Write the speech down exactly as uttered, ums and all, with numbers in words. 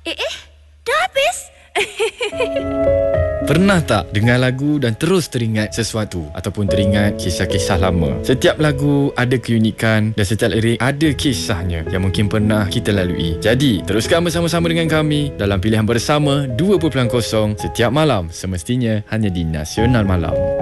Eh, eh, dah habis? Pernah tak dengar lagu dan terus teringat sesuatu ataupun teringat kisah-kisah lama? Setiap lagu ada keunikan dan setiap lirik ada kisahnya yang mungkin pernah kita lalui. Jadi, teruskan bersama-sama dengan kami dalam Pilihan Bersama dua kosong setiap malam, semestinya hanya di Nasional Malam.